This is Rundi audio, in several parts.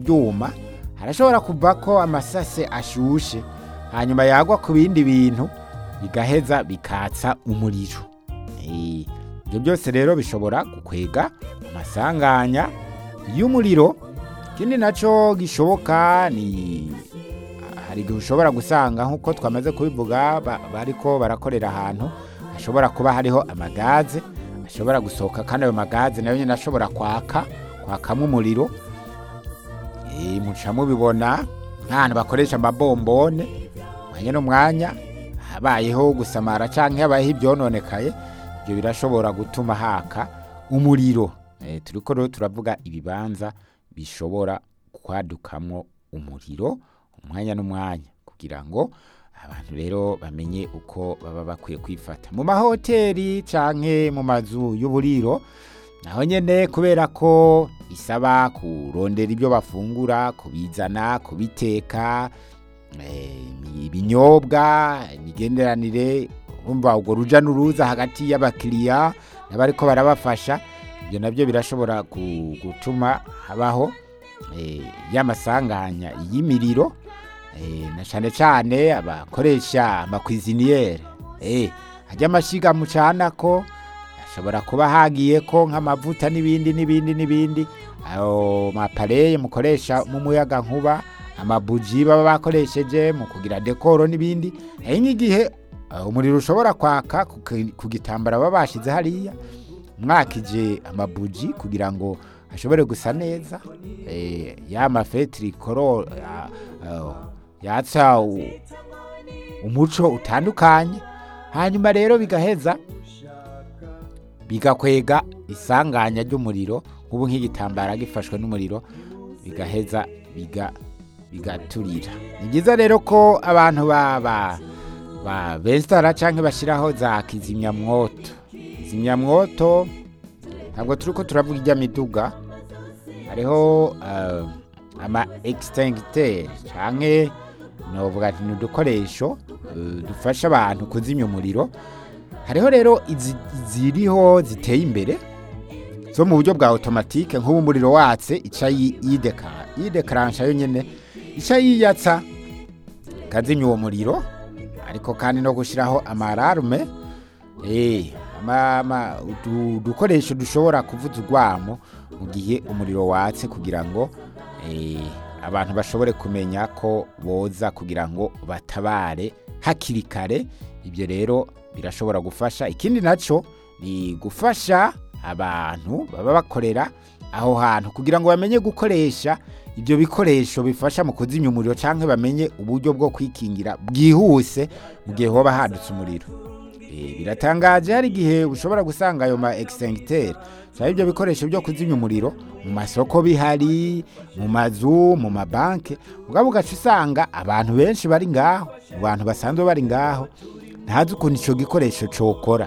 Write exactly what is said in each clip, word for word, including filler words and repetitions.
byuma harashobora kuva ko amasase ashushe hanyuma yagwa ku bindi bintu bigaheza bikatsa umuriro. Eh, ibyo byose rero bishobora gukwega amasanganya y'umuriro. Ikindi naco gishoboka ni hari igihe ushobora gusanga nk'uko twamaze kubivuga bariko barakorera ahantu hashobora kuba hariho amagaze ashobora gusohoka, kandi ayo magaze nayo nyine ashobora kwaka kwakamwo umuriro. Eh, muca mubibona nk'ahantu bakoresha amabombone mwanya n'umwanya habayeho gusamara canke habayeho ibyononekaye, ibyo birashobora gutuma haka umuriro. Eh, turiko rero turavuga ibibanza bishobora kwadukamwo umuriro umwanya n'umwanya, kugira ngo abantu rero bamenye uko baba bakwiye kwifata mu mahoteli canke mu mazu y'uburiro. Naho nyene kubera ko isaba kurondera ibyo bafungura, kubizana, kubiteka, ibinyobwa, imigenderanire, urumva ubwo ruja n'uruza hagati y'abakiriya n'abariko barabafasha, ibyo nabyo birashobora gutuma habaho y'amasanganya y'imiriro. Na cyane cyane abakoresha amakwiziniyeri, hajya amashiga mucana ko ashobora kuba hagiye ko nk'amavuta n'ibindi n'ibindi n'ibindi, ayo mapareye mukoresha mu muyaga nkuba, amabuji baba bakoresheje mu kugira dekoro n'ibindi. Hari n'igihe umuriro ushobora kwaka ku gitambara baba bashize hariya, mwakije amabuji kugira ngo ashobore gusa neza, ya mafetri koro yatsa umuco utandukanye, hanyuma rero bigaheza bigakwega isanganya ry'umuriro. Nk'ubu nk'igitambara gifashwe n'umuriro bigaheza biga bigaturira. Ni byiza rero ko abantu ba ba bestara canke bashiraho za kizimyamwoto. Kizimyamwoto ntabwo turiko turavuga ijya miduga, hariho uh, ama extincteur canke novuga ati n'udukoresho uh, dufasha abantu kuzimya umuriro. Hariho rero iziriho ziteye imbere zo mu buryo bwa automatique, nk'ubu umuriro watse ica yidekara yidekaransha yo nyene ica yiyatsa kazimya uwo muriro, ariko kandi no gushiraho amararume eh ama udukoresho dushobora kuvuza urwamo mu gihe umuriro watse, kugira ngo eh abantu bashobore kumenya ko boza kugira ngo batabare hakiri kare. Ibyo rero birashobora gufasha. Ikindi naco ni gufasha abantu baba bakorera aho hantu kugira ngo bamenye gukoresha ibyo bikoresho bifasha mu kuzimya umuriro, canke bamenye uburyo bwo kwikingira bwihuse mu gihe hoba hadutse umuriro. E, biratangaje hari igihe ushobora gusanga ayo ma extincteur cyangwa ibyo bikoresho byo kuzimya umuriro mu masoko bihari, mu mazu, mu mabanke, ubwo ugaca usanga abantu benshi bari ngaho, abantu basanzwe bari ngaho, ntazi ukuntu ico gikoresho cokora,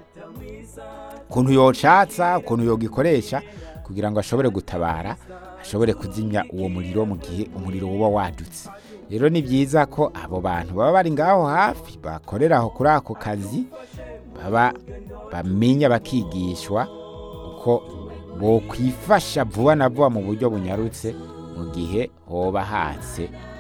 ukuntu yocatsa, ukuntu yogikoresha kugira ngo ashobore gutabara, ashobore kuzimya uwo muriro mu gihe umuriro uba wadutse. Rero ni byiza ko abo bantu baba bari ngaho hafi bakorera aho kuri ako kazi baba bamenya bakigishwa uko bo kwifasha vuba na vuba mu buryo bunyarutse mu gihe hoba hatse